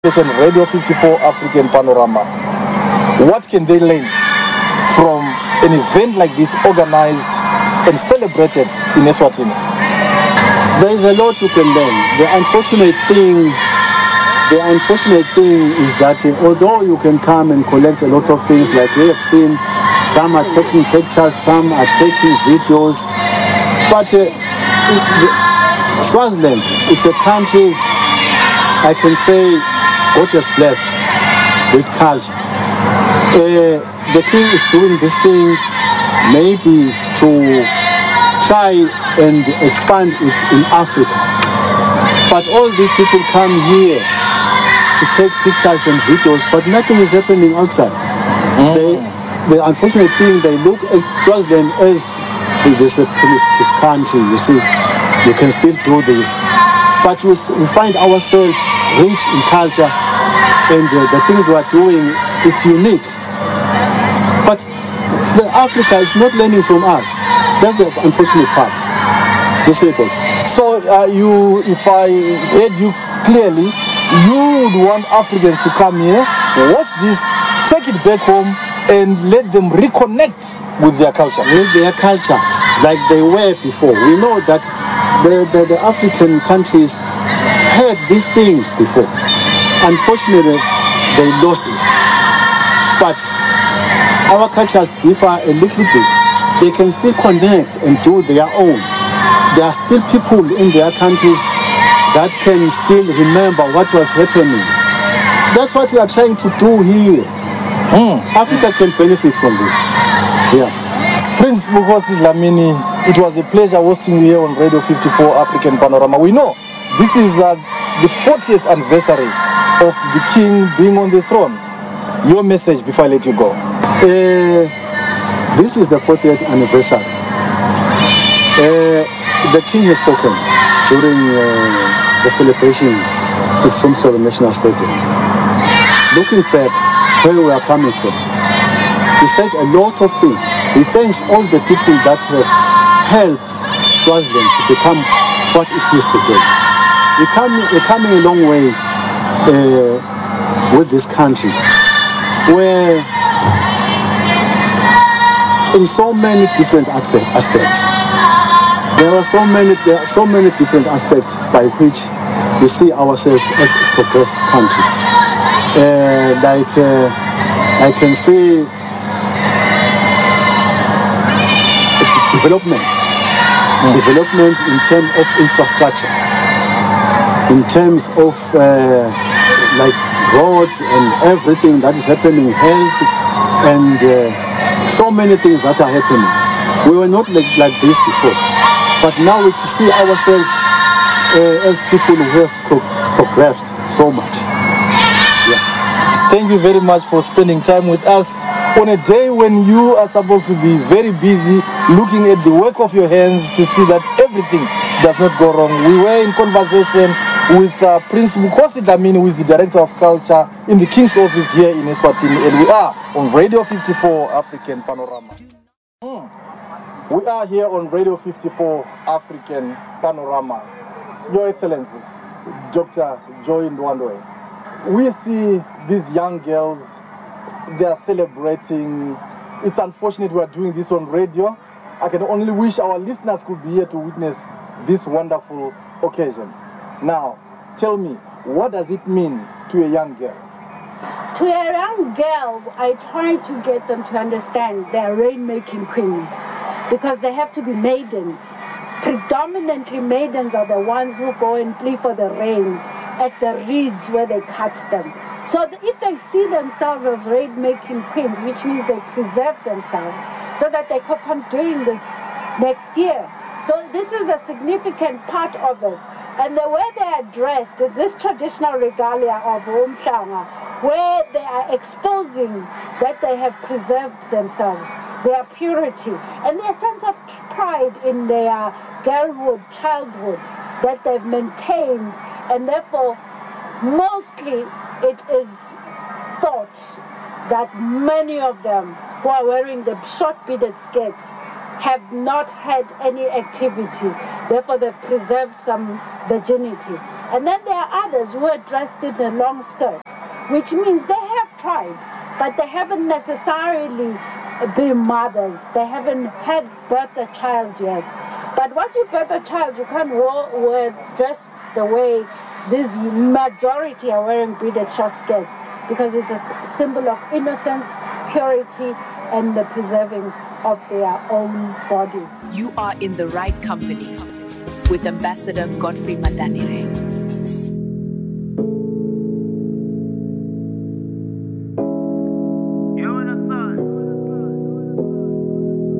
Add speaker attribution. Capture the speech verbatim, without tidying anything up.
Speaker 1: Radio fifty-four African Panorama. What can they learn from an event like this organized and celebrated in Eswatini?
Speaker 2: There is a lot you can learn. The unfortunate thing, the unfortunate thing is that uh, although you can come and collect a lot of things, like we have seen, some are taking pictures, some are taking videos, but uh, it, the, Swaziland is a country, I can say, God has blessed with culture. Uh, the king is doing these things maybe to try and expand it in Africa. But all these people come here to take pictures and videos, but nothing is happening outside. Mm. They, the unfortunate thing, they look at Swaziland as it is a primitive country, you see. You can still do this. But we, we find ourselves rich in culture, and uh, the things we are doing, it's unique. But the Africa is not learning from us. That's the unfortunate part. You say, God.
Speaker 1: So, uh, you, if I heard you clearly, you would want Africans to come here, watch this, take it back home, and let them reconnect with their culture.
Speaker 2: With their cultures, like they were before. We know that the, the, the African countries had these things before. Unfortunately, they lost it. But our cultures differ a little bit. They can still connect and do their own. There are still people in their countries that can still remember what was happening. That's what we are trying to do here. Mm. Africa can benefit from this. Yeah.
Speaker 1: Prince Mukhosi Dlamini, it was a pleasure hosting you here on Radio fifty-four African Panorama. We know this is uh, the fortieth anniversary of the king being on the throne. Your message before I let you go.
Speaker 2: Uh, this is the fortieth anniversary. Uh, the king has spoken during uh, the celebration at Somhlolo National Stadium. Looking back where we are coming from, he said a lot of things. He thanks all the people that have helped Swaziland to become what it is today. We're coming, we're coming a long way uh, with this country, where in so many different aspects, there are so many, there are so many different aspects by which we see ourselves as a progressed country. Uh, like uh, I can say development, mm. development in terms of infrastructure, in terms of uh, like roads and everything that is happening, health, and uh, so many things that are happening. We were not like, like this before, but now we see ourselves uh, as people who have pro- progressed so much.
Speaker 1: Thank you very much for spending time with us on a day when you are supposed to be very busy looking at the work of your hands to see that everything does not go wrong. We were in conversation with uh, Prince Mukhosi Dlamini, who is the Director of Culture in the King's Office here in Eswatini, and we are on Radio fifty-four African Panorama. Mm. We are here on Radio fifty-four African Panorama. Your Excellency, Doctor Joy Ndwandwe. We see these young girls, they are celebrating. It's unfortunate we are doing this on radio. I can only wish our listeners could be here to witness this wonderful occasion. Now, tell me, what does it mean to a young girl?
Speaker 3: To a young girl, I try to get them to understand they're rain-making queens, because they have to be maidens. Predominantly, maidens are the ones who go and play for the rain at the reeds where they cut them. So if they see themselves as rain-making queens, which means they preserve themselves so that they keep on doing this next year. So this is a significant part of it. And the way they are dressed, this traditional regalia of Umhlanga, where they are exposing that they have preserved themselves, their purity, and their sense of pride in their girlhood, childhood, that they've maintained, and therefore mostly it is thought that many of them who are wearing the short beaded skirts have not had any activity, therefore they've preserved some virginity. And then there are others who are dressed in a long skirt, which means they have tried, but they haven't necessarily been mothers. They haven't had birthed a child yet. But once you birth a child, you can't wear dressed the way this majority are wearing beaded short skirts, because it's a symbol of innocence, purity, and the preserving of their own bodies.
Speaker 4: You are in the right company with Ambassador Godfrey Madanire.